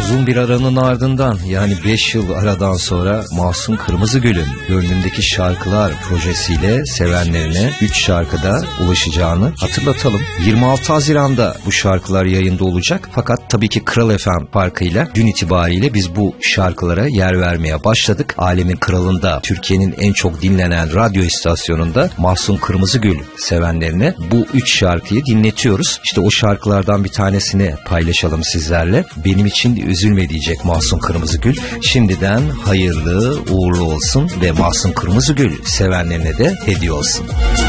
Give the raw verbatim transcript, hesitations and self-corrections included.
Uzun bir aranın ardından, yani beş yıl aradan sonra Mahsun Kırmızıgül'ün Gönlümdeki Şarkılar projesiyle sevenlerine üç şarkıda ulaşacağını hatırlatalım. yirmi altı Haziran'da bu şarkılar yayında olacak. Fakat tabii ki Kral F M farkıyla dün itibariyle biz bu şarkılara yer vermeye başladık. Alemin Kralı'nda, Türkiye'nin en çok dinlenen radyo istasyonunda Mahsun Kırmızıgül sevenlerine bu üç şarkıyı dinletiyoruz. İşte o şarkılardan bir tanesini paylaşalım sizlerle. Benim için üzülme diyecek Mahsun Kırmızıgül. Şimdiden hayırlı uğurlu olsun ve Mahsun Kırmızıgül sevenlerine de hediye olsun.